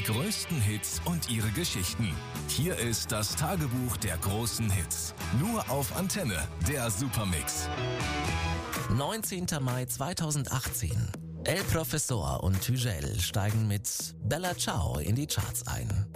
größten Hits und ihre Geschichten. Hier ist das Tagebuch der großen Hits. Nur auf Antenne, der Supermix. 19. Mai 2018. El Professor und Hügel steigen mit Bella Ciao in die Charts ein.